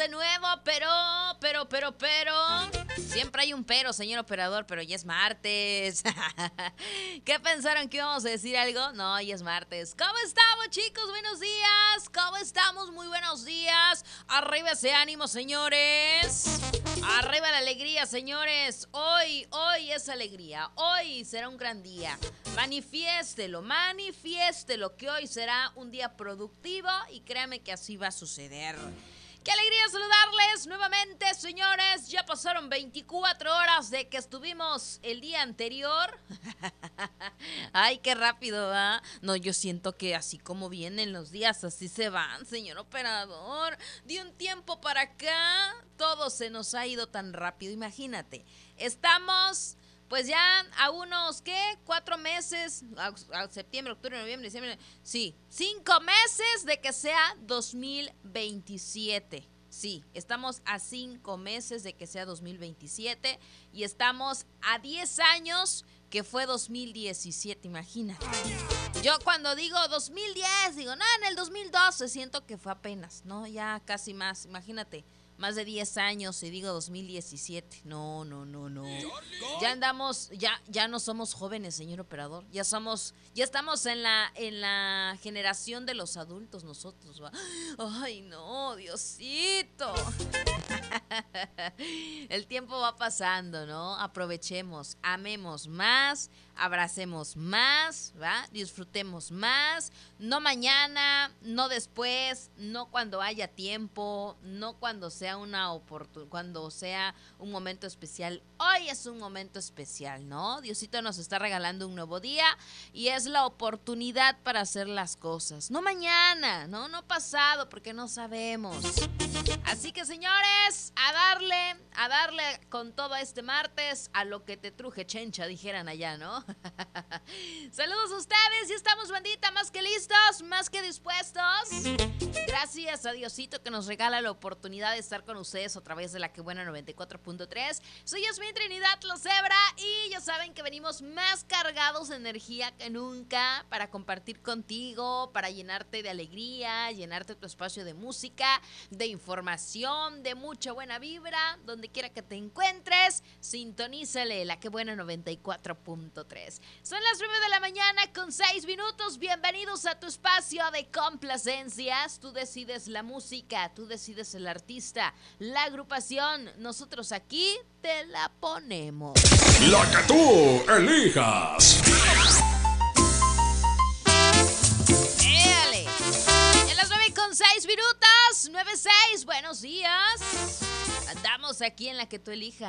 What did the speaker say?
de nuevo, pero. Siempre hay un pero, señor operador, pero ya es martes. ¿Qué pensaron que íbamos a decir algo? No, ya es martes. ¿Cómo estamos, chicos? Buenos días. ¿Cómo estamos? Muy buenos días. Arriba ese ánimo, señores. Arriba la alegría, señores. Hoy es alegría. Hoy será un gran día. Manifiéstelo, que hoy será un día productivo y créame que así va a suceder. ¡Qué alegría saludarles nuevamente, señores! Ya pasaron 24 horas de que estuvimos el día anterior. ¡Ay, qué rápido, va! No, yo siento que así como vienen los días, así se van, señor operador. De un tiempo para acá, todo se nos ha ido tan rápido. Imagínate, estamos... Pues ya a unos, ¿qué? 4 meses, a septiembre, octubre, noviembre, diciembre. Sí, 5 meses de que sea 2027. Sí, estamos a 5 meses de que sea 2027 y estamos a 10 años que fue 2017, imagínate. Yo cuando digo 2010, digo, no, en el 2012 siento que fue apenas, ¿no? Ya casi más, imagínate. Más de 10 años y digo 2017. No. Ya andamos, ya no somos jóvenes, señor operador. Ya estamos en la generación de los adultos nosotros, ¿va? Ay, no, Diosito. El tiempo va pasando, ¿no? Aprovechemos, amemos más, abracemos más, ¿va? Disfrutemos más. No mañana, no después, no cuando haya tiempo, no cuando sea cuando sea un momento especial. Hoy es un momento especial, ¿no? Diosito nos está regalando un nuevo día y es la oportunidad para hacer las cosas. No mañana, no pasado, porque no sabemos. Así que, señores, a darle con todo este martes a lo que te truje chencha, dijeran allá, ¿no? Saludos a ustedes, ya estamos, bandita, más que listos, más que dispuestos. Gracias a Diosito que nos regala la oportunidad de estar con ustedes a través de la que buena 94.3. Soy Yasmín Trinidad Lozebra y ya saben que venimos más cargados de energía que nunca para compartir contigo, para llenarte de alegría, llenarte tu espacio de música, de información, de mucha buena vibra, donde quiera que te encuentres, sintonízale la que buena 94.3. Son las 9 de la mañana con 6 minutos. Bienvenidos a tu espacio de complacencias. Tú decides la música, tú decides el artista, la agrupación. Nosotros aquí te la ponemos. La que tú elijas. ¡Éale! En las 9 con 6 minutos, 9-6, buenos días. Andamos aquí en la que tú elijas.